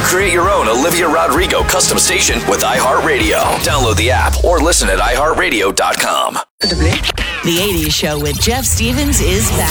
Create your own Olivia Rodrigo custom station with iHeartRadio. Download the app or listen at iHeartRadio.com. The 80s Show with Jeff Stevens is back.